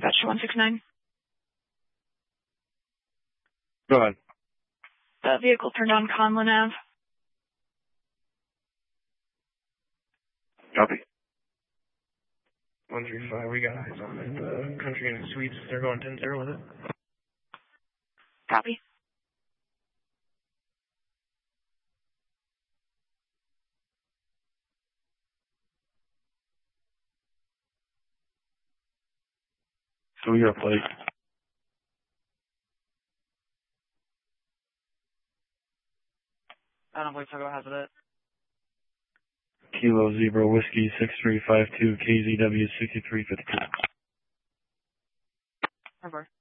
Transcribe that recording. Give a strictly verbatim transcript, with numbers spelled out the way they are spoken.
Dispatch one six nine. Go ahead. The vehicle turned on Conlin Ave. Copy. one three five, we got eyes on it. The Country Inn Suites, they're going ten zero with it. Copy. So we got a plate. I don't believe so. Go ahead with it. Kilo Zebra Whiskey six three five two K Z W sixty-three fifty-two. Remember.